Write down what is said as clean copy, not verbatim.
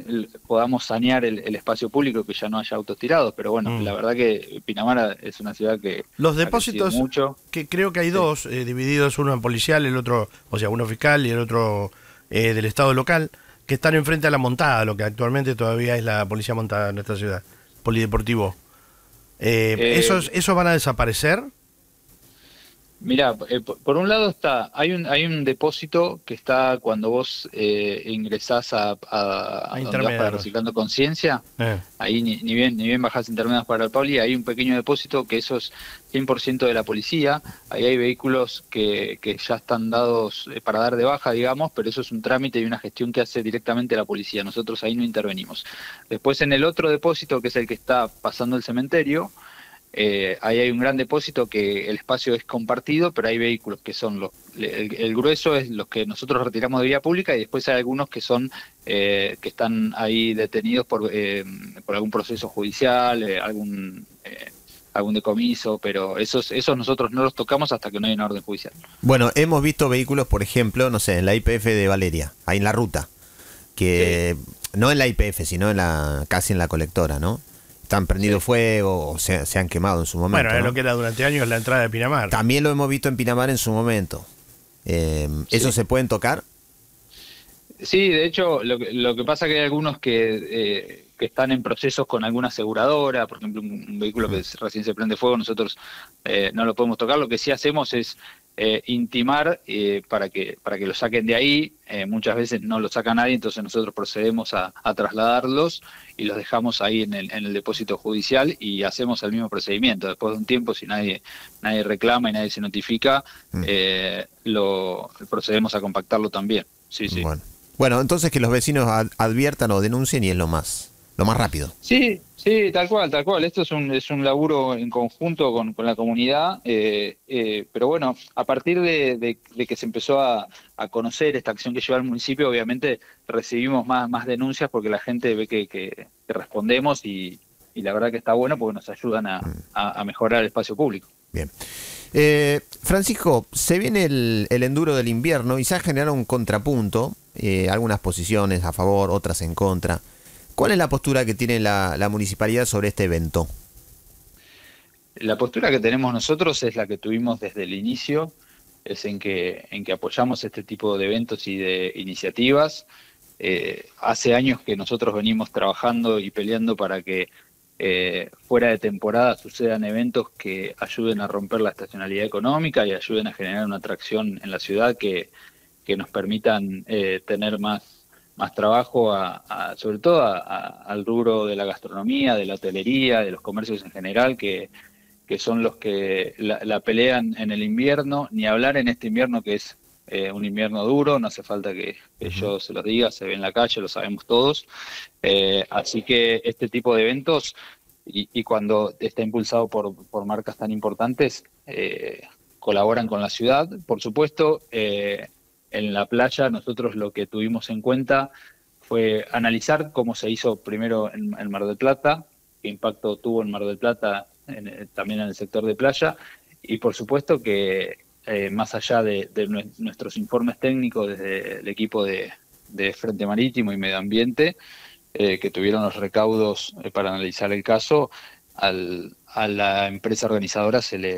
podamos sanear el espacio público, que ya no haya autos tirados, pero bueno, la verdad que Pinamar es una ciudad que Los ha crecido depósitos, mucho. que creo que hay Sí. dos, divididos, uno en policial, el otro, o sea, uno fiscal y el otro del Estado local, que están enfrente a la montada, lo que actualmente todavía es la policía montada en esta ciudad, polideportivo. Eh, ¿Esos van a desaparecer? Mira, por un lado hay un depósito que está cuando vos ingresás A a donde vas para intermediarios. Reciclando Conciencia. Eh, Ahí ni bien bajás intermedios para el Pauli, hay un pequeño depósito que eso es 100% de la policía. Ahí hay vehículos que ya están dados para dar de baja, digamos, pero eso es un trámite y una gestión que hace directamente la policía. Nosotros ahí no intervenimos. Después en el otro depósito, que es el que está pasando el cementerio, ahí hay un gran depósito que el espacio es compartido, pero hay vehículos que son el grueso es los que nosotros retiramos de vía pública, y después hay algunos que son que están ahí detenidos por algún proceso judicial, algún decomiso, pero esos nosotros no los tocamos hasta que no hay una orden judicial. Bueno, hemos visto vehículos, por ejemplo, no sé, en la YPF de Valeria, ahí en la ruta, Sí, que no en la YPF, sino casi en la colectora, ¿no? Están prendido sí. fuego o se han quemado en su bueno, momento, es ¿no? lo que era durante años la entrada de Pinamar. También lo hemos visto en Pinamar en su momento. ¿Eso Sí. se pueden tocar? Sí, de hecho, lo que pasa que hay algunos que están en procesos con alguna aseguradora, por ejemplo, un vehículo que recién se prende fuego, nosotros no lo podemos tocar. Lo que sí hacemos es intimar para que lo saquen de ahí. Muchas veces no lo saca nadie, entonces nosotros procedemos a trasladarlos y los dejamos ahí en el depósito judicial y hacemos el mismo procedimiento. Después de un tiempo, si nadie reclama y nadie se notifica, Mm, lo procedemos a compactarlo también. Sí, sí. Bueno. Bueno, entonces que los vecinos adviertan o denuncien y es lo más rápido. Sí, sí, tal cual, tal cual. Esto es un laburo en conjunto con la comunidad, pero bueno, a partir de que se empezó a conocer esta acción que lleva el municipio, obviamente recibimos más denuncias porque la gente ve que respondemos y la verdad que está bueno porque nos ayudan a mejorar el espacio público. Bien. Francisco, se viene el enduro del invierno y se ha generado un contrapunto, algunas posiciones a favor, otras en contra. ¿Cuál es la postura que tiene la municipalidad sobre este evento? La postura que tenemos nosotros es la que tuvimos desde el inicio, es en que apoyamos este tipo de eventos y de iniciativas. Hace años que nosotros venimos trabajando y peleando para que fuera de temporada sucedan eventos que ayuden a romper la estacionalidad económica y ayuden a generar una atracción en la ciudad que nos permitan tener más trabajo, sobre todo al rubro de la gastronomía, de la hotelería, de los comercios en general, que son los que la pelean en el invierno, ni hablar en este invierno que es un invierno duro, no hace falta que Ujú. yo se los diga, se ve en la calle, lo sabemos todos. Así que este tipo de eventos, y cuando está impulsado por marcas tan importantes, colaboran con la ciudad. Por supuesto, en la playa nosotros lo que tuvimos en cuenta fue analizar cómo se hizo primero en Mar del Plata, qué impacto tuvo en Mar del Plata, también en el sector de playa, y por supuesto que más allá de nuestros informes técnicos desde el equipo de Frente Marítimo y Medio Ambiente, que tuvieron los recaudos para analizar el caso, a la empresa organizadora